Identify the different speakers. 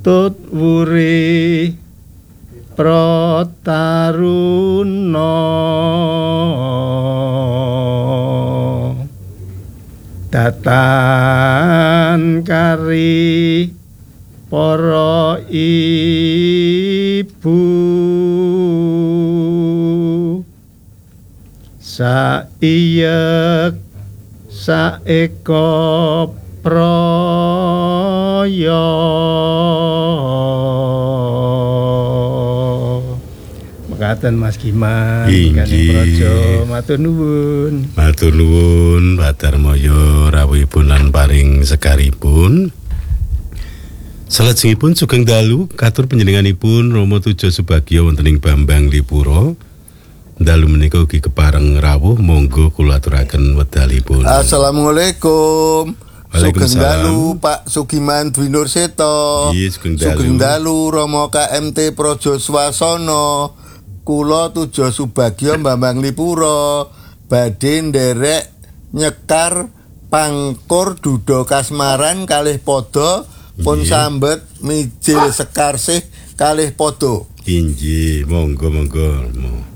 Speaker 1: Tut wuri prataruna datan kari para ibu saiyek saeka praya mekaten Mas Giman kanjeng praja matur nuwun padarmaya rawuhipun lan paring sekaripun. Salajengipun sugeng dalu katur panjenenganipun Rama Tujo Subagyo wonten ing Bambang Lipuro. Dalu menika ugi kepareng rawuh, monggo kula aturaken wedalipun.
Speaker 2: Assalamualaikum. Sugeng dalu Pak Sugiman Dwi Nurseto. Sugeng dalu Rama KMT Praja Swasana. Kula Tujo Subagyo Bambang Lipuro badhe nderek nyekar pangkur duda kasmaran kalih pada pun sambet mijil sekarsih kalih pada.
Speaker 1: Inggih, monggo.